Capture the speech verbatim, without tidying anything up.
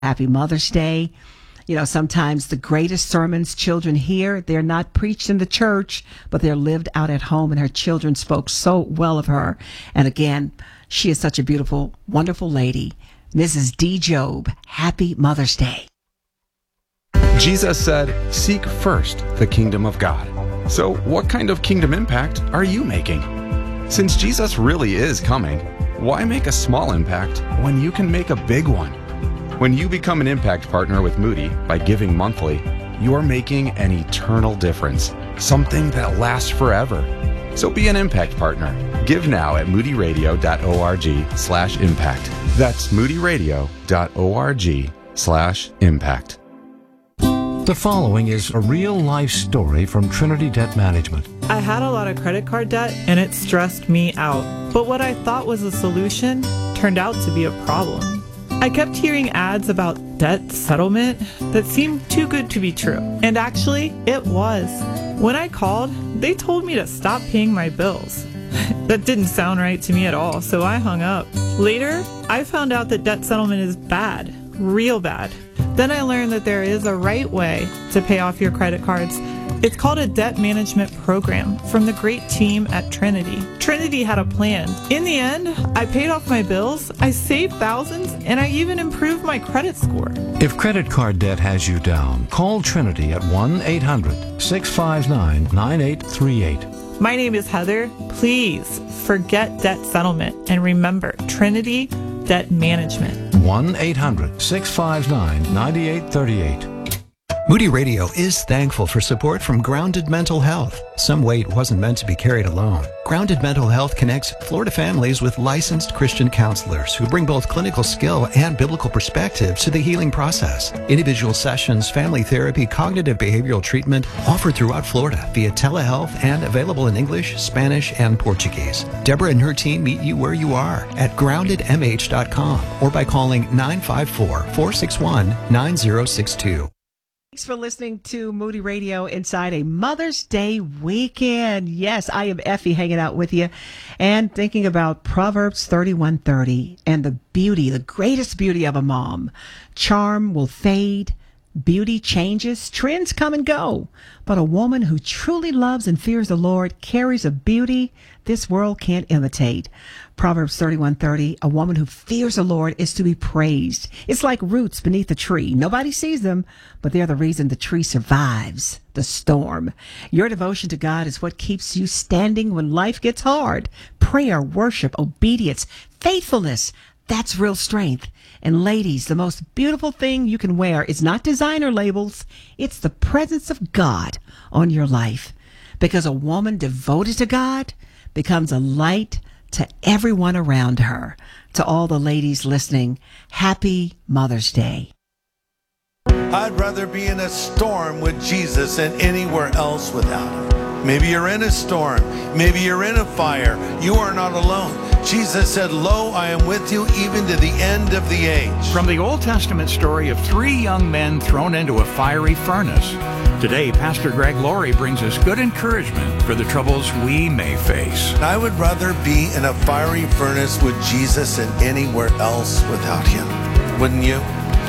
Happy Mother's Day. You know, sometimes the greatest sermons children hear, they're not preached in the church, but they're lived out at home, and her children spoke so well of her. And again, she is such a beautiful, wonderful lady. Missus D. Job, happy Mother's Day. Jesus said, seek first the kingdom of God. So what kind of kingdom impact are you making? Since Jesus really is coming, why make a small impact when you can make a big one? When you become an impact partner with Moody by giving monthly, you're making an eternal difference, something that lasts forever. So be an impact partner. Give now at moodyradio.org slash impact. That's moodyradio.org slash impact. The following is a real-life story from Trinity Debt Management. I had a lot of credit card debt, and it stressed me out. But what I thought was a solution turned out to be a problem. I kept hearing ads about debt settlement that seemed too good to be true. And actually, it was. When I called, they told me to stop paying my bills. That didn't sound right to me at all, so I hung up. Later, I found out that debt settlement is bad, real bad. Then I learned that there is a right way to pay off your credit cards. It's called a debt management program from the great team at Trinity. Trinity had a plan. In the end, I paid off my bills, I saved thousands, and I even improved my credit score. If credit card debt has you down, call Trinity at one eight hundred six five nine nine eight three eight. My name is Heather. Please forget debt settlement and remember Trinity Debt Management. one eight hundred six five nine nine eight three eight. Moody Radio is thankful for support from Grounded Mental Health. Some weight wasn't meant to be carried alone. Grounded Mental Health connects Florida families with licensed Christian counselors who bring both clinical skill and biblical perspective to the healing process. Individual sessions, family therapy, cognitive behavioral treatment offered throughout Florida via telehealth and available in English, Spanish, and Portuguese. Deborah and her team meet you where you are at grounded m h dot com or by calling nine five four, four six one, nine zero six two. Thanks for listening to Moody Radio inside a Mother's Day weekend. Yes, I am Effie hanging out with you and thinking about Proverbs thirty-one thirty and the beauty, the greatest beauty of a mom. Charm will fade, beauty changes, trends come and go, but a woman who truly loves and fears the Lord carries a beauty this world can't imitate. Proverbs thirty-one thirty, a woman who fears the Lord is to be praised. It's like roots beneath a tree. Nobody sees them, but they're the reason the tree survives the storm. Your devotion to God is what keeps you standing when life gets hard. Prayer, worship, obedience, faithfulness, that's real strength. And ladies, the most beautiful thing you can wear is not designer labels. It's the presence of God on your life. Because a woman devoted to God becomes a light to everyone around her. To all the ladies listening, happy Mother's Day. I'd rather be in a storm with Jesus than anywhere else without him. Maybe you're in a storm. Maybe you're in a fire. You are not alone. Jesus said, "Lo, I am with you even to the end of the age." From the Old Testament story of three young men thrown into a fiery furnace, today Pastor Greg Laurie brings us good encouragement for the troubles we may face. I would rather be in a fiery furnace with Jesus than anywhere else without him. Wouldn't you?